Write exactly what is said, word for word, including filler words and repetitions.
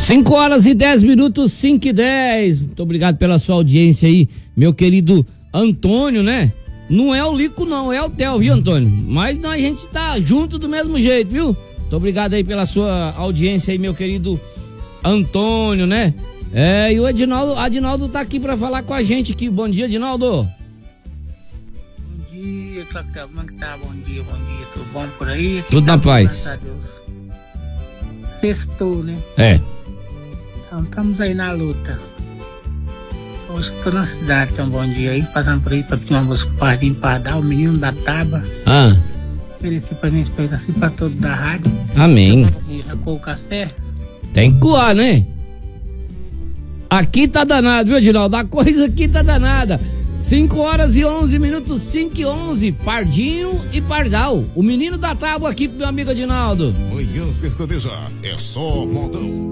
cinco horas e dez minutos, cinco e dez. Muito obrigado pela sua audiência aí, meu querido Antônio, né? Não é o Lico não, é o Theo, viu, Antônio? Mas a gente tá junto do mesmo jeito, viu? Muito obrigado aí pela sua audiência aí, meu querido Antônio, né? É, e o Edinaldo, Adinaldo tá aqui pra falar com a gente aqui. Bom dia, Edinaldo. Bom dia, Cláudio, como é que tá? Bom dia, bom dia, tudo bom por aí? Tudo tá na paz. Graças a Deus. Sextou, né? É. Então estamos aí na luta. Hoje estou na cidade, então bom dia aí, passando por aí pra pedir uma música para Pardinho Pardal, o menino da Taba. Ah. Oferecer pra gente, pra assim pra todo da rádio. Amém. E racou o café. Tem que coar, né? Aqui tá danado, viu, Edinaldo? A coisa aqui tá danada. cinco horas e onze minutos, cinco e onze. Pardinho e Pardal. O menino da tábua aqui pro meu amigo Edinaldo. Manhã Sertaneja é só modão.